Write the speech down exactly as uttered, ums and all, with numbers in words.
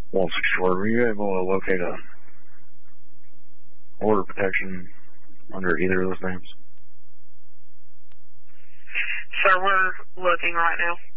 one sixty-four, were you able to locate a order protection under either of those names? Sir, we're looking right now.